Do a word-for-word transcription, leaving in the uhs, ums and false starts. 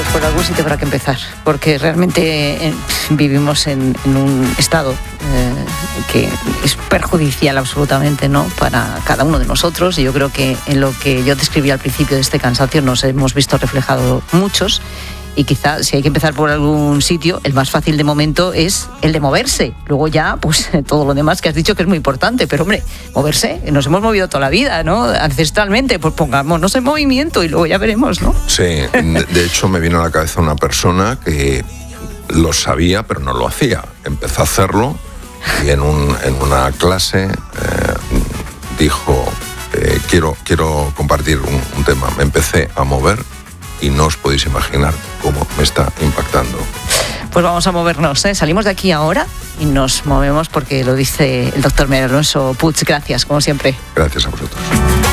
por algún sitio habrá que empezar, porque realmente eh, vivimos en, en un estado eh, que es perjudicial absolutamente, ¿no?, para cada uno de nosotros, y yo creo que en lo que yo describí al principio de este cansancio nos hemos visto reflejados muchos. Y quizá si hay que empezar por algún sitio, el más fácil de momento es el de moverse. Luego ya, pues todo lo demás que has dicho que es muy importante. Pero hombre, moverse, nos hemos movido toda la vida, ¿no? Ancestralmente, pues pongámonos en movimiento y luego ya veremos, ¿no? Sí, de, de hecho me vino a la cabeza una persona que lo sabía pero no lo hacía. Empezó a hacerlo y en, un, en una clase eh, dijo, eh, quiero, quiero compartir un, un tema. Me empecé a mover y no os podéis imaginar cómo me está impactando. Pues vamos a movernos, ¿eh? Salimos de aquí ahora y nos movemos porque lo dice el doctor María Alonso Puig. Gracias, como siempre. Gracias a vosotros.